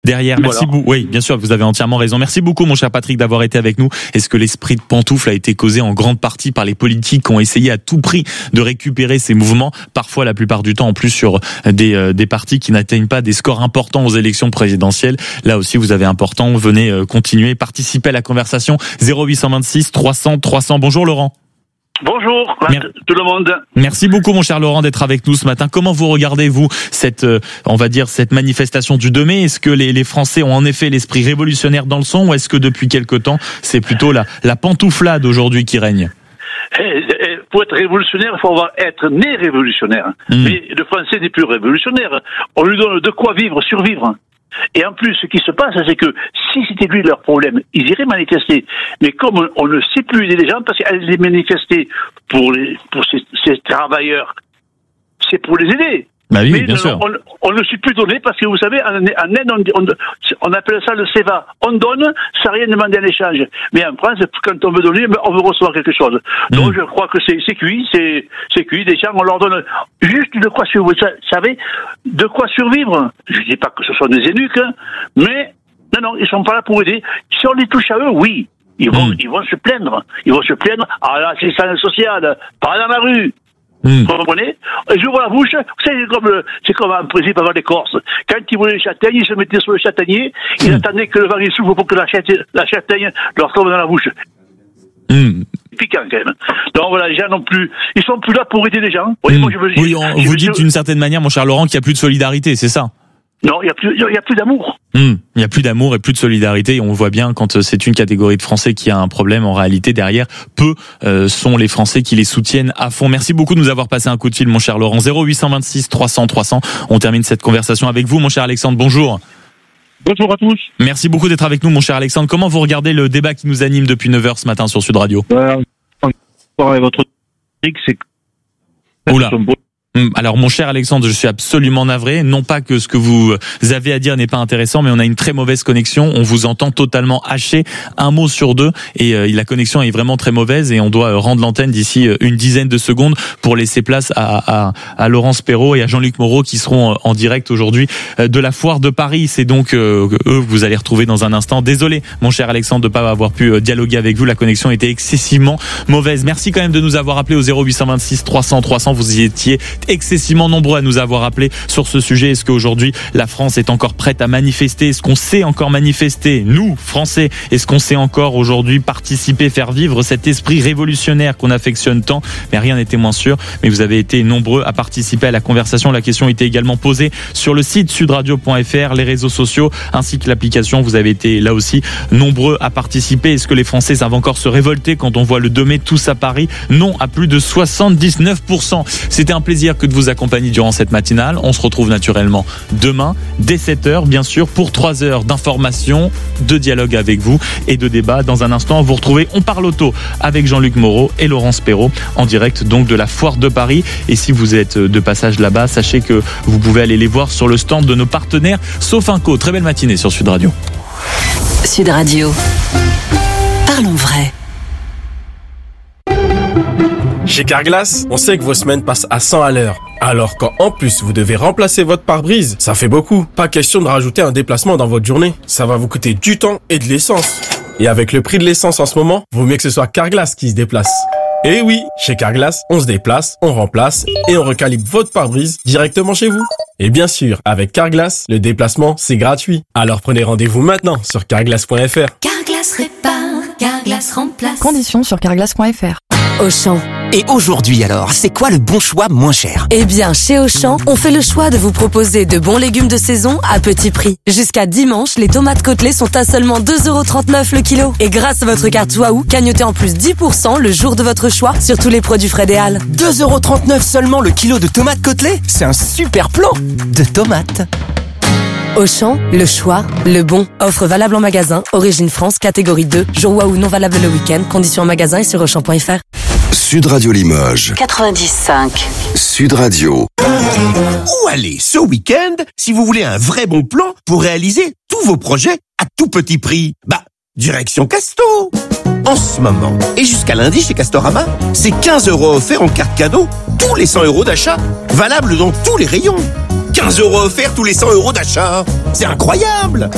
derrière. Merci beaucoup. Oui, bien sûr, vous avez entièrement raison. Merci beaucoup, mon cher Patrick, d'avoir été avec nous. Est-ce que l'esprit de pantoufle a été causé en grande partie par les politiques qui ont essayé à tout prix de récupérer ces mouvements, parfois la plupart du temps en plus sur des partis qui n'atteignent pas des scores importants aux élections présidentielles. Là aussi, vous avez important. Venez continuer, participer à la conversation. 0826 300 300. Bonjour Laurent. Bonjour tout le monde. Merci beaucoup mon cher Laurent d'être avec nous ce matin. Comment vous regardez-vous cette, on va dire, cette manifestation du 2 mai? Est-ce que les Français ont en effet l'esprit révolutionnaire dans le sang, ou est-ce que depuis quelque temps c'est plutôt la pantouflade aujourd'hui qui règne? Pour être révolutionnaire, il faut être né révolutionnaire. Mais le Français n'est plus révolutionnaire. On lui donne de quoi vivre, survivre. Et en plus, ce qui se passe, c'est que si c'était lui leur problème, ils iraient manifester. Mais comme on ne sait plus aider les gens, parce qu'aller les manifester pour ces travailleurs, c'est pour les aider. Bah oui, mais bien sûr. On ne s'est plus donné parce que vous savez, en aide, on appelle ça le CEVA. On donne sans rien demander en échange. Mais en France, quand on veut donner, on veut recevoir quelque chose. Donc je crois que c'est cuit, c'est cuit. Des gens, on leur donne juste de quoi survivre. Vous savez, de quoi survivre. Je dis pas que ce sont des eunuques, hein, mais non, ils sont pas là pour aider. Si on les touche à eux, oui. Ils vont se plaindre. Ils vont se plaindre à l'assistance sociale, pas dans la rue. Vous comprenez? J'ouvre la bouche, c'est comme un principe avant les Corses. Quand ils voulaient les châtaignes, ils se mettaient sur le châtaignier, ils attendaient que le vent il souffle pour que la châtaigne leur tombe dans la bouche. Piquant quand même. Donc voilà, les gens non plus, ils sont plus là pour aider les gens. Vous dites d'une certaine manière, mon cher Laurent, qu'il n'y a plus de solidarité, c'est ça? Non, il y a plus d'amour. Il y a plus d'amour et plus de solidarité, et on voit bien quand c'est une catégorie de Français qui a un problème, en réalité derrière, peu sont les Français qui les soutiennent à fond. Merci beaucoup de nous avoir passé un coup de fil, mon cher Laurent. 0826 300 300. On termine cette conversation avec vous, mon cher Alexandre. Bonjour. Bonjour à tous. Merci beaucoup d'être avec nous, mon cher Alexandre. Comment vous regardez le débat qui nous anime depuis 9h ce matin sur Sud Radio? Votre truc, c'est Oula. Alors mon cher Alexandre, je suis absolument navré, non pas que ce que vous avez à dire n'est pas intéressant, mais on a une très mauvaise connexion, on vous entend totalement haché, un mot sur deux, et la connexion est vraiment très mauvaise, et on doit rendre l'antenne d'ici une dizaine de secondes pour laisser place à Laurence Perrault et à Jean-Luc Moreau qui seront en direct aujourd'hui de la Foire de Paris. C'est donc eux que vous allez retrouver dans un instant. Désolé mon cher Alexandre de ne pas avoir pu dialoguer avec vous, la connexion était excessivement mauvaise. Merci quand même de nous avoir appelé au 0826 300 300, vous y étiez excessivement nombreux à nous avoir appelé sur ce sujet. Est-ce qu'aujourd'hui la France est encore prête à manifester? Est-ce qu'on sait encore manifester, nous Français? Est-ce qu'on sait encore aujourd'hui participer, faire vivre cet esprit révolutionnaire qu'on affectionne tant? Mais rien n'était moins sûr. Mais vous avez été nombreux à participer à la conversation. La question était également posée sur le site sudradio.fr, les réseaux sociaux ainsi que l'application. Vous avez été là aussi nombreux à participer. Est-ce que les Français savent encore se révolter quand on voit le 2 mai tous à Paris? Non, à plus de 79%. C'était un plaisir que de vous accompagner durant cette matinale. On se retrouve naturellement demain dès 7h, bien sûr, pour 3 heures d'information, de dialogue avec vous et de débat. Dans un instant, vous retrouvez On parle auto avec Jean-Luc Moreau et Laurence Perrault en direct donc de la Foire de Paris. Et si vous êtes de passage là-bas, sachez que vous pouvez aller les voir sur le stand de nos partenaires Sofinco. Très belle matinée sur Sud Radio. Sud Radio. Parlons vrai. Chez Carglass, on sait que vos semaines passent à 100 à l'heure. Alors quand en plus vous devez remplacer votre pare-brise, ça fait beaucoup. Pas question de rajouter un déplacement dans votre journée. Ça va vous coûter du temps et de l'essence. Et avec le prix de l'essence en ce moment, vaut mieux que ce soit Carglass qui se déplace. Et oui, chez Carglass, on se déplace, on remplace et on recalibre votre pare-brise directement chez vous. Et bien sûr, avec Carglass, le déplacement, c'est gratuit. Alors prenez rendez-vous maintenant sur carglass.fr. Carglass répare, Carglass remplace. Conditions sur carglass.fr. Auchan. Et aujourd'hui alors, c'est quoi le bon choix moins cher? Eh bien, chez Auchan, on fait le choix de vous proposer de bons légumes de saison à petit prix. Jusqu'à dimanche, les tomates côtelées sont à seulement 2,39€ le kilo. Et grâce à votre carte Waouh, cagnotez en plus 10% le jour de votre choix sur tous les produits Frédéal. 2,39€ seulement le kilo de tomates côtelées? C'est un super plan de tomates. Auchan, le choix, le bon. Offre valable en magasin, origine France, catégorie 2, jour Waouh non valable le week-end, conditions en magasin et sur Auchan.fr. Sud Radio Limoges 95. Sud Radio. Où aller ce week-end si vous voulez un vrai bon plan pour réaliser tous vos projets à tout petit prix? Direction Casto. En ce moment, et jusqu'à lundi chez Castorama, c'est 15€ offerts en carte cadeau tous les 100€ d'achat. Valable dans tous les rayons. 15€ offerts tous les 100€ d'achat. C'est incroyable!